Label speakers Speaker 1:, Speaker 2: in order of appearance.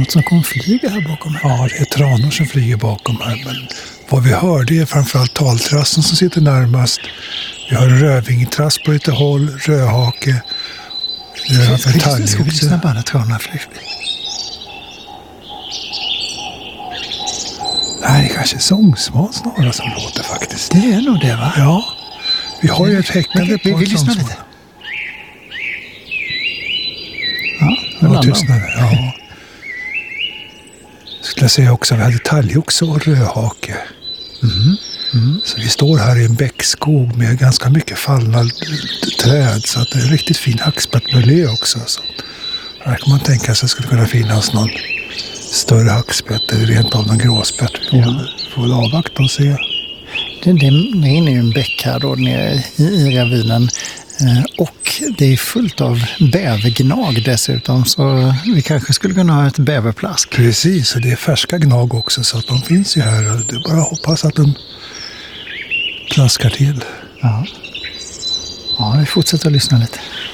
Speaker 1: något som kommer flyga här bakom här.
Speaker 2: Ja, det är tranor som flyger bakom här. Men vad vi hörde är framförallt taltrassen som sitter närmast. Vi har en rödvingtrass på lite håll, rödhake, metalloxe.
Speaker 1: Ska vi lyssna på alla tranorna flyger förbi?
Speaker 2: Nej, det är kanske sångsvan snarare som låter faktiskt.
Speaker 1: Det är nog det, va?
Speaker 2: Ja, vi har ju ett häckande
Speaker 1: Vi lyssnar
Speaker 2: sångsvan.
Speaker 1: lite. Ja, nu
Speaker 2: Ja,
Speaker 1: landar de.
Speaker 2: tystnade. Ja. Skulle jag säga också att vi hade talgoxe och rödhake. Så vi står här i en bäckskog med ganska mycket fallna träd. Så att det är en riktigt fin hackspettmiljö också. Så här kan man tänka sig att det skulle kunna finnas någon större hackspett eller rent av någon gråspett. Vi får väl avvakta och se.
Speaker 1: Det är inne i en bäck här då nere i ravinen. Och det är fullt av bävergnag dessutom, så vi kanske skulle kunna ha ett bäverplask.
Speaker 2: Precis, och det är färska gnag också så att de finns ju här. Det är bara att hoppas att de plaskar till.
Speaker 1: Ja, vi fortsätter att lyssna lite.